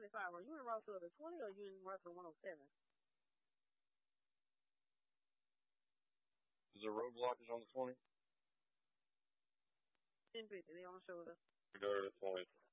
95. Are you in Rossville the 20 or are you in Rossville 107? Is there road blockage on the 20? 1050. They on the shoulder. We go to the 20.